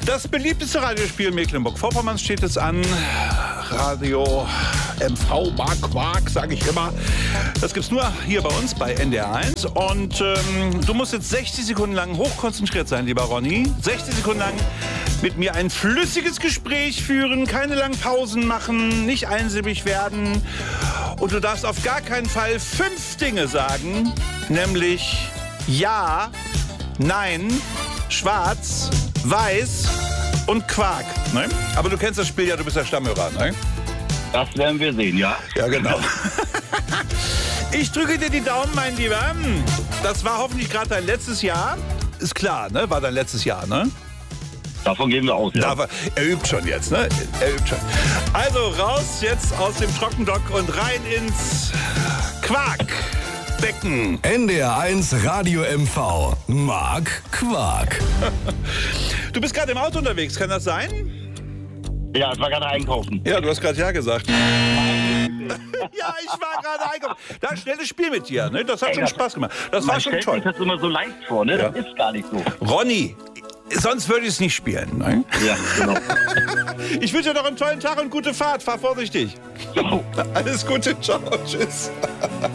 Das beliebteste Radiospiel Mecklenburg-Vorpommern steht jetzt an. Radio MV, Mark Quark, sage ich immer. Das gibt's nur hier bei uns bei NDR1. Und du musst jetzt 60 Sekunden lang hochkonzentriert sein, lieber Ronny. 60 Sekunden lang mit mir ein flüssiges Gespräch führen, keine langen Pausen machen, nicht einsilbig werden. Und du darfst auf gar keinen Fall 5 Dinge sagen, nämlich ja, nein, schwarz, weiß und Quark. Ne? Aber du kennst das Spiel ja, du bist ja Stammhörer. Ne? Das werden wir sehen, ja. Ja, genau. Ich drücke dir die Daumen, mein Lieber. Das war hoffentlich gerade dein letztes Jahr. Ist klar, ne? War dein letztes Jahr, ne? Davon gehen wir aus, ja. Er übt schon jetzt, ne? Er übt schon. Also raus jetzt aus dem Trockendock und rein ins Quarkbecken. NDR1 Radio MV. Mark Quark. Du bist gerade im Auto unterwegs, kann das sein? Ja, ich war gerade einkaufen. Ja, du hast gerade ja gesagt. Ja, ich war gerade einkaufen. Da ein schnelles Spiel mit dir, ne? Das hat schon Spaß gemacht. Das war schon toll. Das ist immer so leicht vor, ne? Ja. Das ist gar nicht so. Ronny, sonst würde ich es nicht spielen, ne? Ja, genau. Ich wünsche dir noch einen tollen Tag und gute Fahrt. Fahr vorsichtig. Ciao. Alles Gute, ciao, tschüss.